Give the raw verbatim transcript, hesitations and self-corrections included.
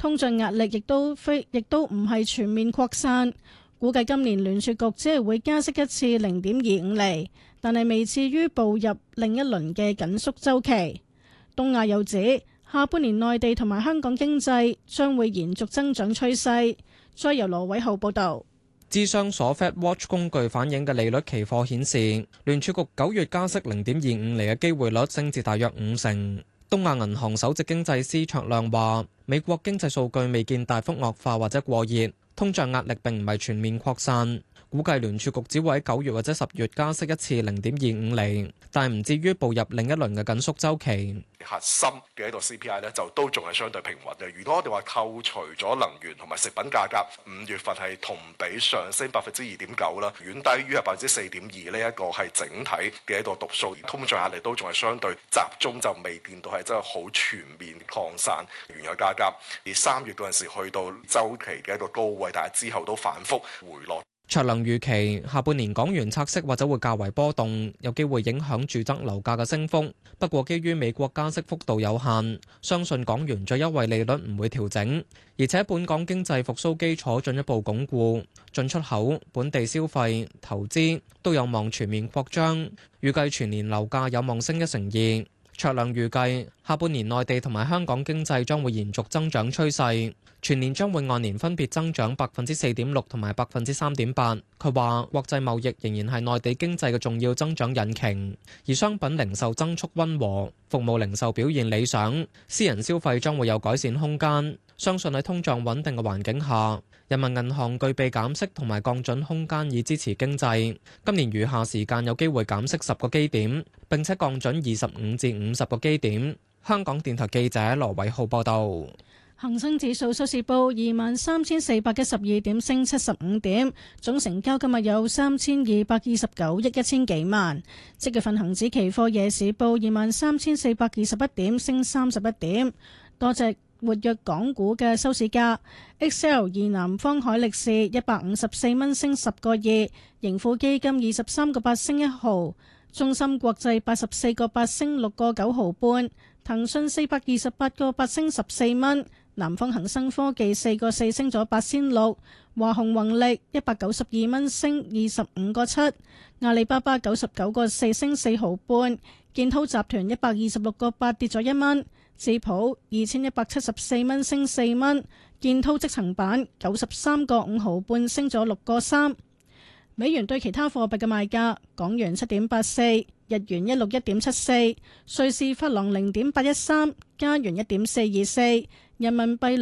通脹壓力亦都非亦都唔係全面擴散。估計今年聯儲局只係會加息一次零點二五厘，但係未至於步入另一輪嘅緊縮週期。東亞又指，下半年內地同埋香港經濟將會延續增長趨勢。再由羅偉浩報導。 諮商所 Fed Watch 工具反映嘅利率期貨顯示，聯儲局九月加息零點二五厘嘅機會率升至大約五成。東亞銀行首席經濟師卓亮話，美國經濟數據未見大幅惡化或者過熱，通脹壓力並唔係全面擴散。估計聯儲局只會喺九月或者十月加息一次零點二五厘，但係唔至於步入另一輪嘅緊縮週期。 核心嘅一個 C P I 咧，就都仲係相對平穩嘅。如果我哋話扣除咗能源同埋食品價格，五月份係同比上升百分之二點九啦，遠低於係百分之四點二呢一個係整體嘅一個讀數。而通脹壓力都仲係相對集中，就未見到係真係好全面擴散原油價格。而三月嗰陣時去到週期嘅一個高位，但係之後都反覆回落。 卓亮預期下半年港元拆息或者會較為波動，有機會影響住宅樓價嘅升幅。不過基於美國加息幅度有限，相信港元最優惠利率唔會調整，而且本港經濟復甦基礎進一步鞏固，進出口、本地消費、投資都有望全面擴張，預計全年樓價有望升一成二。卓亮預計下半年內地同埋香港經濟將會延續增長趨勢，全年將會按年分別增長百分之四點六同埋百分之三點八。佢話國際貿易仍然係內地經濟嘅重要增長引擎，而商品零售增速溫和，服務零售表現理想，私人消費將會有改善空間。相信喺通脹穩定嘅環境下，人民銀行具備減息同埋降準空間以支持經濟。今年餘下時間有機會減息十個基點，並且降準二十五至五十個基點。香港電台記者羅偉浩報道。 恒生指數收市報二萬三千四百一十二點，升七十五點，總成交今日有三千二百二十九億一千幾萬。即月份恒指期貨夜市報二萬三千四百二十一點，升三十一點。多隻活躍港股嘅收市價 ，X L 二南方海力士一百五十四蚊升十個二，盈富基金二十三個八升一毫，中芯國際八十四個八升六個九毫半，騰訊四百二十八個八升十四蚊。南方恒生科技四個四升咗八仙六，華虹宏力一百九十二蚊升二十五個七，阿里巴巴九十九個四升四毫半，建滔集團一百二十六個八跌咗一蚊，智普二千一百七十四蚊升四蚊，建滔積層板九十三個五毫半升咗六個三。美元對其他貨幣嘅賣價：港元七點八四，日元一六一點七四，瑞士法郎零點八一三，加元一點四二四，人民幣